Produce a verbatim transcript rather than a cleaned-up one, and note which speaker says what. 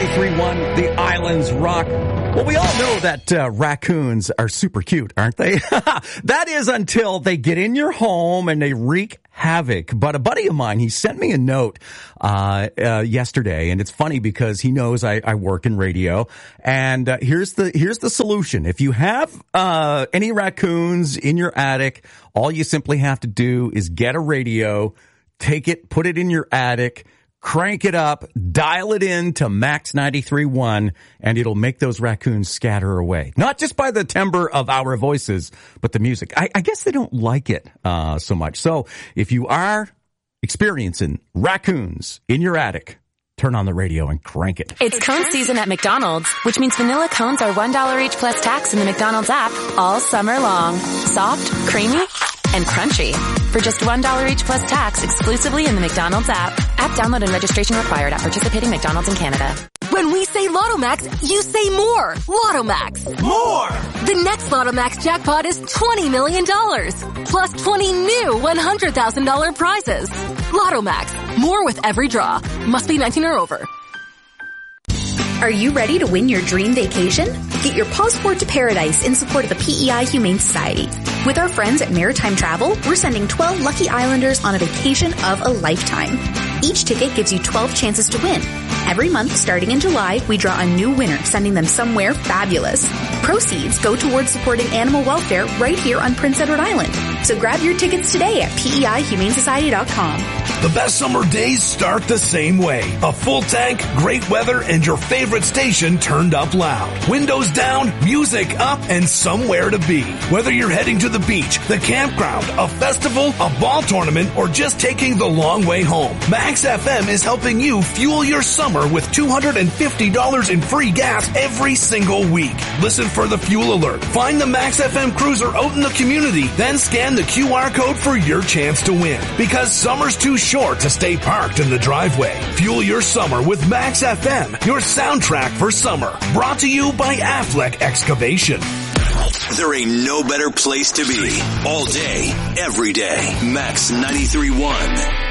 Speaker 1: ninety-three point one, The Islands Rock. Well, we all know that uh, raccoons are super cute, aren't they? That is until they get in your home and they wreak havoc. But a buddy of mine, he sent me a note uh, uh yesterday, and it's funny because he knows I, I work in radio. And uh, here's the here's the solution. If you have uh any raccoons in your attic, all you simply have to do is get a radio, take it, put it in your attic, crank it up, dial it in to Max ninety-three point one, and it'll make those raccoons scatter away. Not just by the timbre of our voices, but the music. I, I guess they don't like it uh so much. So if you are experiencing raccoons in your attic, turn on the radio and crank it.
Speaker 2: It's cone season at McDonald's, which means vanilla cones are one dollar each plus tax in the McDonald's app all summer long. Soft, creamy, and crunchy. For just one dollar each plus tax exclusively in the McDonald's app. App download and registration required at participating McDonald's in Canada.
Speaker 3: When we say Lotto Max, you say more. Lotto Max.
Speaker 4: More!
Speaker 3: The next Lotto Max jackpot is twenty million dollars. Plus twenty new one hundred thousand dollars prizes. Lotto Max. More with every draw. Must be nineteen or over.
Speaker 5: Are you ready to win your dream vacation? Get your passport to paradise in support of the P E I Humane Society. With our friends at Maritime Travel, we're sending twelve lucky islanders on a vacation of a lifetime. Each ticket gives you twelve chances to win. Every month, starting in July, we draw a new winner, sending them somewhere fabulous. Proceeds go towards supporting animal welfare right here on Prince Edward Island. So grab your tickets today at P E I humane society dot com.
Speaker 4: The best summer days start the same way. A full tank, great weather, and your favorite station turned up loud. Windows down, music up, and somewhere to be. Whether you're heading to the beach, the campground, a festival, a ball tournament, or just taking the long way home, Max F M is helping you fuel your summer with two hundred fifty dollars in free gas every single week. Listen for the fuel alert. Find the Max F M cruiser out in the community, then scan the Q R code for your chance to win. Because summer's too short to stay parked in the driveway. Fuel your summer with Max F M, your soundtrack for summer. Brought to you by Affleck Excavation.
Speaker 6: There ain't no better place to be. All day, every day. Max ninety-three point one.